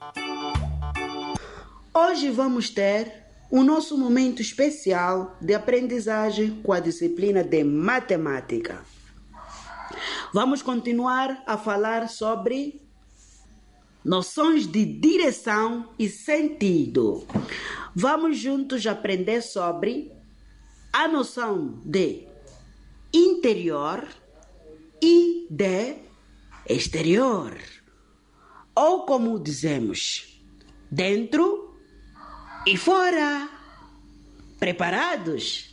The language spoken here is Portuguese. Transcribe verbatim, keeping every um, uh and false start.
Hoje vamos ter o nosso momento especial de aprendizagem com a disciplina de matemática. Vamos continuar a falar sobre noções de direção e sentido. Vamos juntos aprender sobre a noção de interior e de exterior. Ou como dizemos, dentro e fora. Preparados?